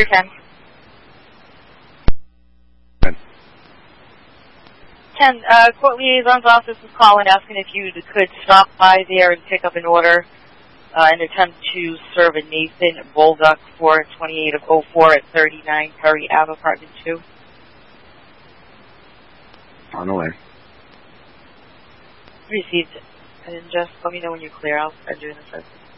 Your 10. 10, court liaison's office is calling asking if you could stop by there and pick up an order and attempt to serve a Nathan Bolduck for 28 of 04 at 39 Curry Ave, apartment 2. On the way. Received. And then just let me know when you're clear. I'll send you in a second.